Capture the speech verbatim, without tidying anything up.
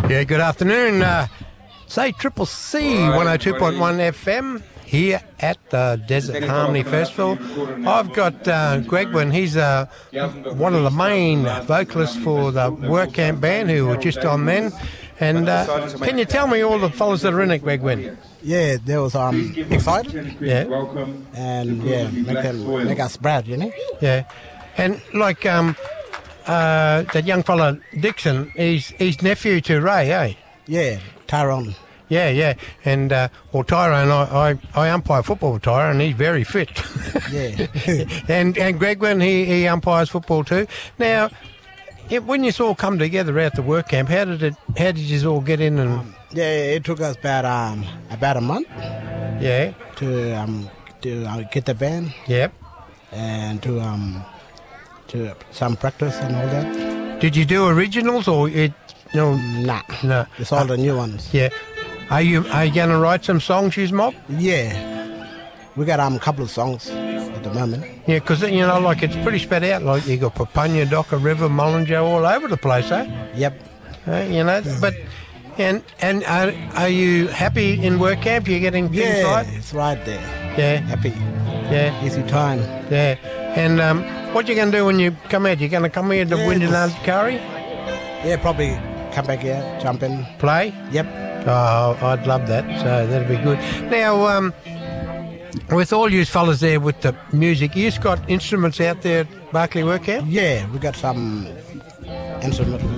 Yeah, good afternoon. Uh, say Triple C one oh two point one F M here at the Desert Harmony Festival. I've got uh, Greg Wynn. He's uh, one of the main vocalists for the Work Camp band who were just on then. And uh, can you tell me all the fellas that are in it, Greg Wynn? Yeah, there was um excited. Yeah. And yeah, make them make us proud, you know. Yeah. And like um uh that young fella Dixon, he's he's nephew to Ray, eh? Yeah, Tyrone. Yeah, yeah. And uh well Tyrone, I, I, I umpire football with Tyrone and he's very fit. Yeah. and and Greg Wynn, he, he umpires football too. Now it, when you all come together at the work camp, how did it how did you all get in and Um, yeah, it took us about um about a month yeah. to um to uh, get the band Yep. and to um to some practice and all that. Did you do originals or it no Nah, no. it's all the new ones. Yeah. Are you are you gonna write some songs, you mob? Yeah, we got um a couple of songs at the moment. Yeah, because you know, like it's pretty spread out. Like you got Papunya, Docker River, Mullinjo, all over the place, eh? Yep. Uh, you know, but and and are, are you happy in work camp? You're getting things Yeah, right? it's right there. Yeah, Happy, yeah, easy time. yeah. And um, what you gonna do when you come out? You gonna come here to Yeah, Winderland just- Curry Yeah, probably come back here, jump in. play? Yep. Oh, I'd love that. So that'd be good. Now, um, with all you fellas there with the music, you've got instruments out there at Barclay Work Camp? Yeah, we got some instrument